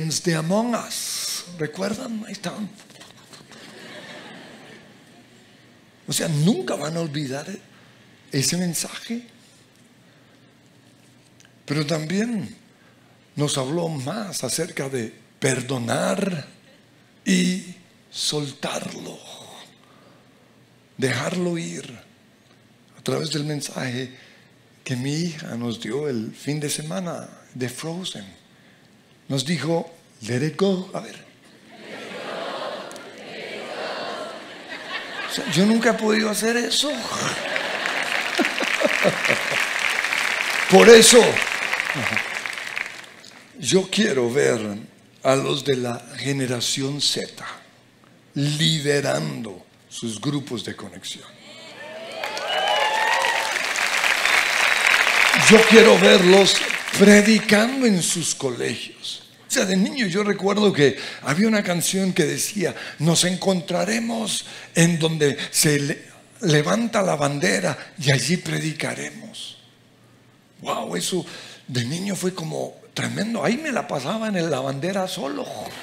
aliens de Among Us. ¿Recuerdan? Ahí estaban. O sea, nunca van a olvidar ese mensaje. Pero también nos habló más acerca de perdonar y soltarlo, dejarlo ir, a través del mensaje que mi hija nos dio el fin de semana de Frozen. Nos dijo, let it go. A ver. O sea, yo nunca he podido hacer eso. Por eso yo quiero ver a los de la generación Z liderando sus grupos de conexión. Yo quiero verlos predicando en sus colegios. O sea, de niño yo recuerdo que había una canción que decía, nos encontraremos en donde se levanta la bandera y allí predicaremos. Wow, eso de niño fue como tremendo. Ahí me la pasaba en la bandera solo.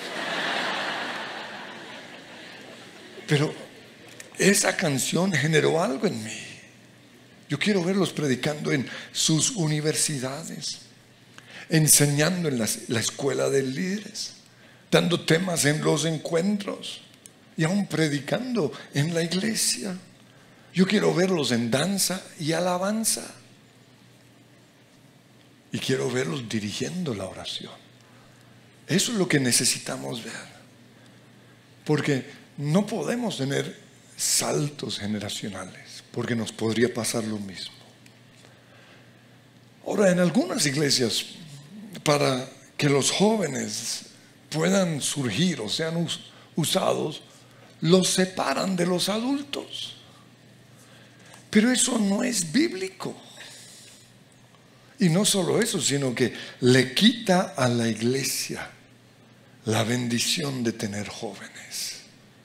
Pero esa canción generó algo en mí. Yo quiero verlos predicando en sus universidades, enseñando en la escuela de líderes, dando temas en los encuentros y aún predicando en la iglesia. Yo quiero verlos en danza y alabanza. Y quiero verlos dirigiendo la oración. Eso es lo que necesitamos ver. Porque no podemos tener saltos generacionales, porque nos podría pasar lo mismo. Ahora, en algunas iglesias, para que los jóvenes puedan surgir o sean usados, los separan de los adultos. Pero eso no es bíblico. Y no solo eso, sino que le quita a la iglesia la bendición de tener jóvenes.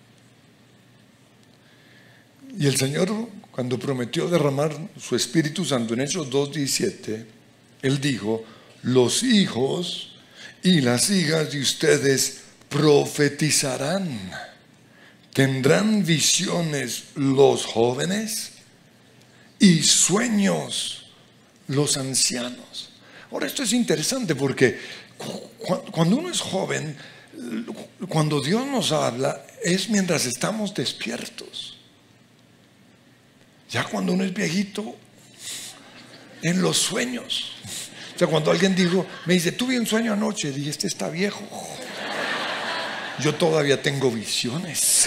Y el Señor, cuando prometió derramar su Espíritu Santo en Hechos 2:17, Él dijo, los hijos y las hijas de ustedes profetizarán, tendrán visiones los jóvenes y sueños los ancianos. Ahora, esto es interesante porque cuando uno es joven, cuando Dios nos habla, es mientras estamos despiertos. Ya cuando uno es viejito, en los sueños. O sea, cuando alguien me dice, tuve un sueño anoche, dije, este está viejo. Yo todavía tengo visiones.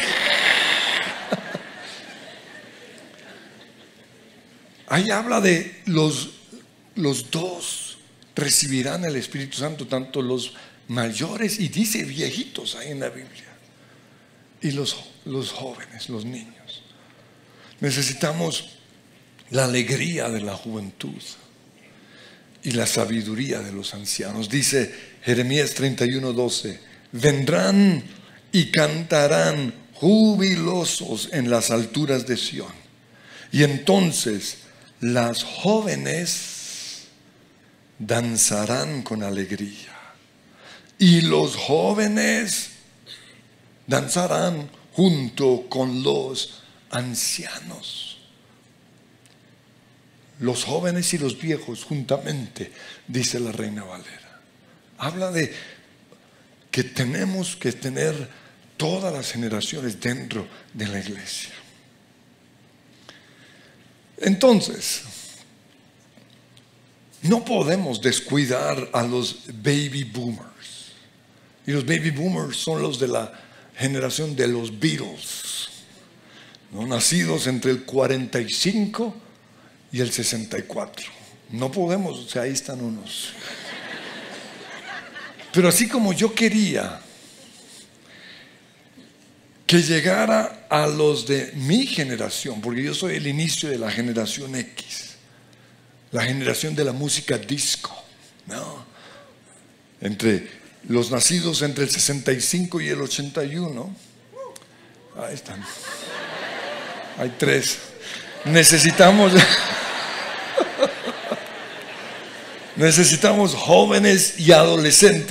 Ahí habla de los dos recibirán el Espíritu Santo, tanto los mayores, y dice viejitos ahí en la Biblia, y los jóvenes, los niños. Necesitamos la alegría de la juventud y la sabiduría de los ancianos. Dice Jeremías 31:12, vendrán y cantarán jubilosos en las alturas de Sión, y entonces las jóvenes danzarán con alegría y los jóvenes danzarán junto con los ancianos. Los jóvenes y los viejos juntamente, dice la Reina Valera. Habla de que tenemos que tener todas las generaciones dentro de la iglesia. Entonces, no podemos descuidar a los baby boomers. Y los baby boomers son los de la generación de los Beatles, ¿no? Nacidos entre el 45 y el 64. No podemos, o sea, ahí están unos. Pero así como yo quería que llegara a los de mi generación, porque yo soy el inicio de la generación X, la generación de la música disco, ¿no? Entre los nacidos entre el 65 y el 81, ahí están, hay tres. Necesitamos jóvenes y adolescentes